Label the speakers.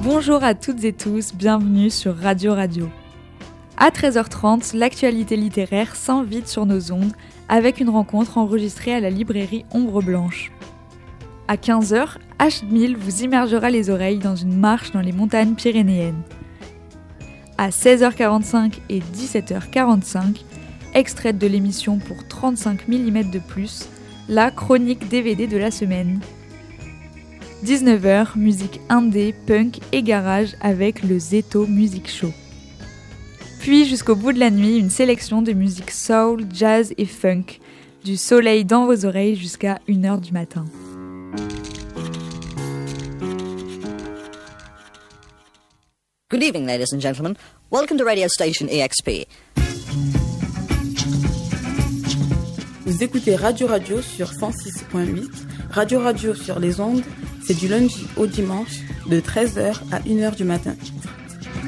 Speaker 1: Bonjour à toutes et tous, bienvenue sur Radio Radio. À 13h30, l'actualité littéraire s'invite sur nos ondes avec une rencontre enregistrée à la librairie Ombre Blanche. À 15h, H1000 vous immergera les oreilles dans une marche dans les montagnes pyrénéennes. À 16h45 et 17h45, extraite de l'émission pour 35 mm de plus, la chronique DVD de la semaine. 19h, musique indé, punk et garage avec le Zeto Music Show. Puis jusqu'au bout de la nuit, une sélection de musique soul, jazz et funk, du soleil dans vos oreilles jusqu'à 1h du matin.
Speaker 2: Good evening, ladies and gentlemen. Welcome to radio station EXP.
Speaker 3: Vous écoutez Radio Radio sur 106.8. Radio Radio sur les ondes, c'est du lundi au dimanche de 13h à 1h du matin.